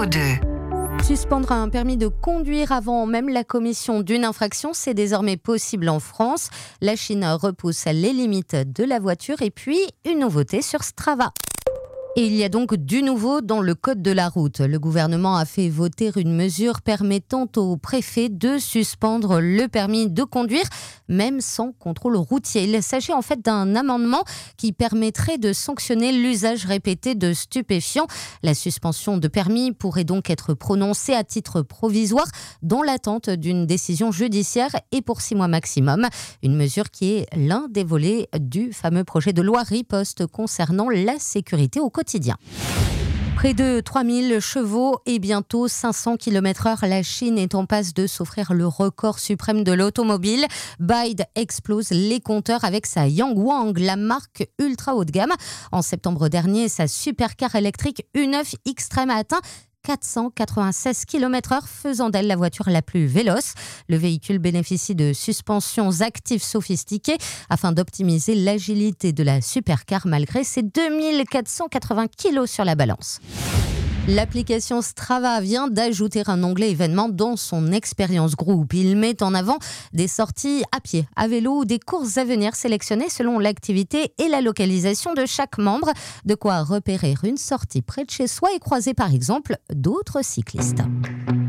CO2. Suspendre un permis de conduire avant même la commission d'une infraction, c'est désormais possible en France. La Chine repousse les limites de la voiture et puis une nouveauté sur Strava. Et il y a donc du nouveau dans le code de la route. Le gouvernement a fait voter une mesure permettant au préfet de suspendre le permis de conduire, même sans contrôle routier. Il s'agit en fait d'un amendement qui permettrait de sanctionner l'usage répété de stupéfiants. La suspension de permis pourrait donc être prononcée à titre provisoire dans l'attente d'une décision judiciaire et pour 6 mois maximum. Une mesure qui est l'un des volets du fameux projet de loi Riposte concernant la sécurité au quotidien. Près de 3000 chevaux et bientôt 500 km/h, la Chine est en passe de s'offrir le record suprême de l'automobile. BYD explose les compteurs avec sa Yangwang, la marque ultra haut de gamme. En septembre dernier, sa supercar électrique U9 Xtreme a atteint 496 km/h, faisant d'elle la voiture la plus véloce. Le véhicule bénéficie de suspensions actives sophistiquées afin d'optimiser l'agilité de la supercar malgré ses 2480 kg sur la balance. L'application Strava vient d'ajouter un onglet événements dans son expérience groupe. Il met en avant des sorties à pied, à vélo ou des courses à venir sélectionnées selon l'activité et la localisation de chaque membre. De quoi repérer une sortie près de chez soi et croiser par exemple d'autres cyclistes.